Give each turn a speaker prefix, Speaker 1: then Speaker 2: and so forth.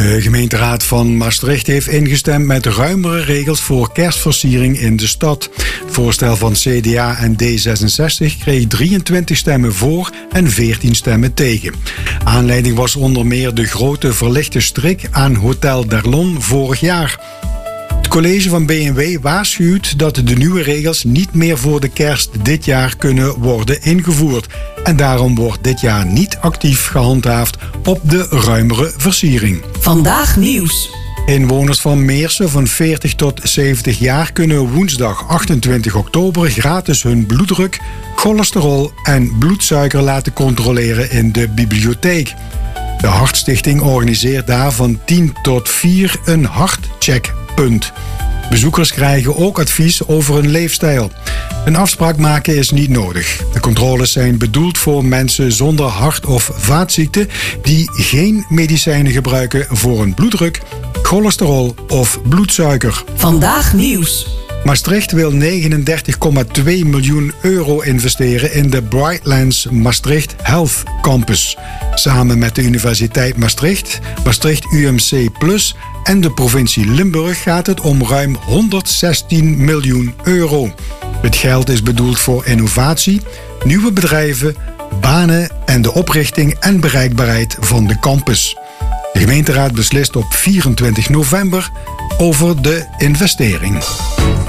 Speaker 1: De gemeenteraad van Maastricht heeft ingestemd met ruimere regels voor kerstversiering in de stad. Het voorstel van CDA en D66 kreeg 23 stemmen voor en 14 stemmen tegen. Aanleiding was onder meer de grote verlichte strik aan Hotel Derlon vorig jaar. Het college van B&W waarschuwt dat de nieuwe regels niet meer voor de kerst dit jaar kunnen worden ingevoerd. En daarom wordt dit jaar niet actief gehandhaafd op de ruimere versiering.
Speaker 2: Vandaag nieuws.
Speaker 1: Inwoners van Meersen van 40 tot 70 jaar kunnen woensdag 28 oktober gratis hun bloeddruk, cholesterol en bloedsuiker laten controleren in de bibliotheek. De Hartstichting organiseert daar van 10 tot 4 een hartcheckpunt. Bezoekers krijgen ook advies over hun leefstijl. Een afspraak maken is niet nodig. De controles zijn bedoeld voor mensen zonder hart- of vaatziekten die geen medicijnen gebruiken voor een bloeddruk, cholesterol of bloedsuiker.
Speaker 2: Vandaag nieuws.
Speaker 1: Maastricht wil 39,2 miljoen euro investeren in de Brightlands Maastricht Health Campus. Samen met de Universiteit Maastricht, Maastricht UMC Plus en de provincie Limburg gaat het om ruim 116 miljoen euro. Het geld is bedoeld voor innovatie, nieuwe bedrijven, banen en de oprichting en bereikbaarheid van de campus. De gemeenteraad beslist op 24 november over de investering.